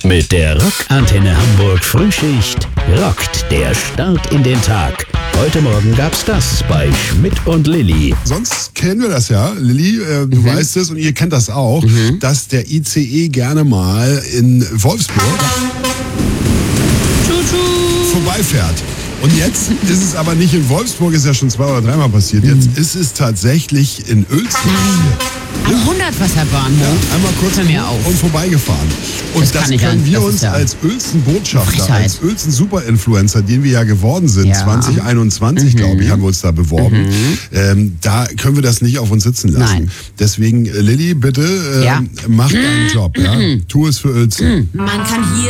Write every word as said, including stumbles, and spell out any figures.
Mit der Rockantenne Hamburg Frühschicht rockt der Start in den Tag. Heute Morgen gab's das bei Schmidt und Lilly. Sonst kennen wir das ja, Lilly, äh, du mhm. weißt es und ihr kennt das auch, mhm. dass der I C E gerne mal in Wolfsburg vorbeifährt. Und jetzt ist es aber nicht in Wolfsburg, ist ja schon zwei oder dreimal passiert. Jetzt ist es tatsächlich in Uelzen passiert. Am Hundertwasserbahnhof. Ja, einmal kurz mir auf. und vorbeigefahren. Und das, das können wir uns ja als Uelzen-Botschafter, Frechheit. als Uelzen-Super-Influencer, den wir ja geworden sind, ja. zwanzig einundzwanzig, mhm. glaube ich, haben wir uns da beworben. Mhm. Ähm, da können wir das nicht auf uns sitzen lassen. Nein. Deswegen, Lilly, bitte, äh, ja. mach deinen Job. Ja? Tu es für Uelzen. Man kann hier